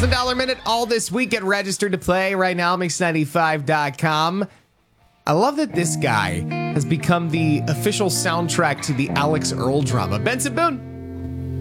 $1,000 minute all this week. Get registered to play right now, mix95.com. I love that this guy has become the official soundtrack to the Alex Earl drama. Benson Boone.